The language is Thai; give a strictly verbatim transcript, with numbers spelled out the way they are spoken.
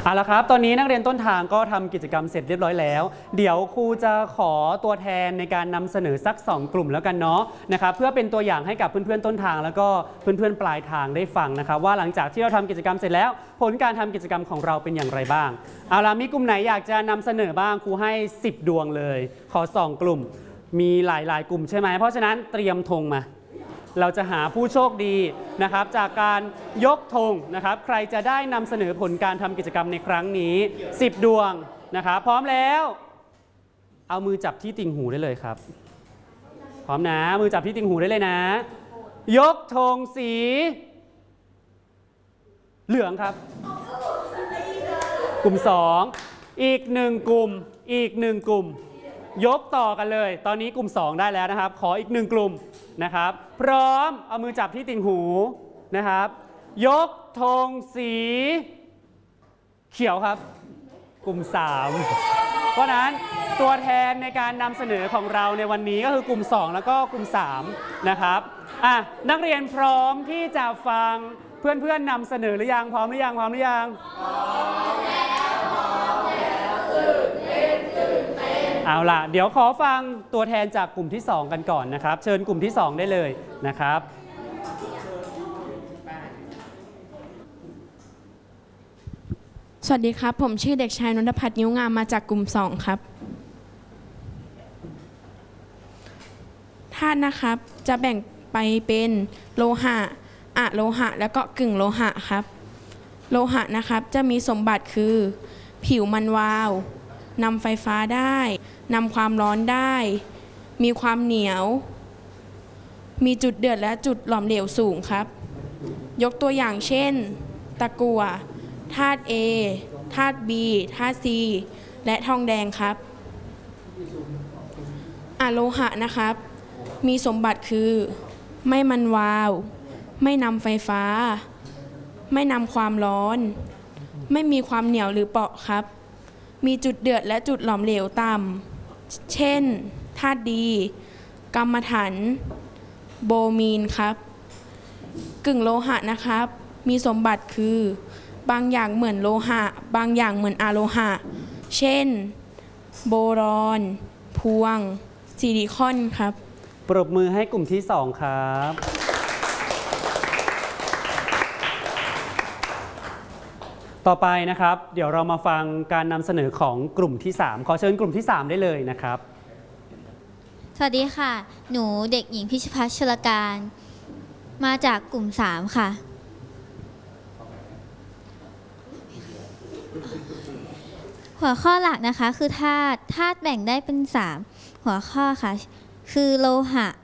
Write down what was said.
เอาละครับตอนนี้นักเรียนต้นทางก็ทำกิจกรรมเสร็จเรียบร้อยแล้วเดี๋ยวครูจะขอตัวแทนในการนำเสนอสักสองกลุ่มแล้วกันเนาะนะครับเพื่อเป็นตัวอย่างให้กับเพื่อนๆต้นทางแล้วก็เพื่อนๆปลายทางได้ฟังนะครับว่าหลังจากที่เราทำกิจกรรมเสร็จแล้วผลการทำกิจกรรมของเราเป็นอย่างไรบ้างเอาละมีกลุ่มไหนอยากจะนำเสนอบ้างครูให้สิบดวงเลยขอสองกลุ่มมีหลายๆกลุ่มใช่ไหมเพราะฉะนั้นเตรียมธงมาเราจะหาผู้โชคดีนะครับจากการยกธงนะครับใครจะได้นำเสนอผลการทำกิจกรรมในครั้งนี้สิบดวงนะครับพร้อมแล้วเอามือจับที่ติ่งหูได้เลยครับพร้อมนะมือจับที่ติ่งหูได้เลยนะยกธงสีเหลืองครับกลุ่มสองอีกหนึ่งกลุ่มอีกหนึ่งกลุ่มยกต่อกันเลยตอนนี้กลุ่มสองได้แล้วนะครับขออีกหนึ่งกลุ่มนะครับพร้อมเอามือจับที่ติ่งหูนะครับยกธงสีเขียวครับกลุ่มสามเพราะนั้นตัวแทนในการนำเสนอของเราในวันนี้ก็คือกลุ่มสองแล้วก็กลุ่มสามนะครับอ่ะนักเรียนพร้อมที่จะฟังเพื่อนๆนำเสนอหรือยังพร้อมหรือยังพร้อมหรือยังพร้อมแล้วพร้อมแล้วตื่นเต้นตื่นเต้นเอาล่ะเดี๋ยวขอฟังตัวแทนจากกลุ่มที่สองกันก่อนนะครับเชิญกลุ่มที่สองได้เลยนะครับสวัสดีครับผมชื่อเด็กชายนนทพัฒน์นิ้วงามมาจากกลุ่มสองครับธาตุนะครับจะแบ่งไปเป็นโลหะอะโลหะแล้วก็กึ่งโลหะครับโลหะนะครับจะมีสมบัติคือผิวมันวาวนำไฟฟ้าได้นำความร้อนได้มีความเหนียวมีจุดเดือดและจุดหลอมเหลวสูงครับยกตัวอย่างเช่นตะกั่วธาตุ A ธาตุ B ธาตุ C และทองแดงครับอะโลหะนะครับมีสมบัติคือไม่มันวาวไม่นำไฟฟ้าไม่นำความร้อนไม่มีความเหนียวหรือเปราะครับมีจุดเดือดและจุดหลอมเหลวต่ำเช่นธาตุดีกัมมันถันโบมีนครับกึ่งโลหะนะครับมีสมบัติคือบางอย่างเหมือนโลหะบางอย่างเหมือนอะโลหะเช่นโบรอนพวงซิลิคอนครับปรบมือให้กลุ่มที่สองครับต่อไปนะครับเดี๋ยวเรามาฟังการนำเสนอของกลุ่มที่สามขอเชิญกลุ่มที่สามได้เลยนะครับสวัสดีค่ะหนูเด็กหญิงพิชภัชชลการมาจากกลุ่มสามค่ะหัวข้อหลักนะคะคือธาตุธาตุแบ่งได้เป็นสามหัวข้อค่ะคือโลหะ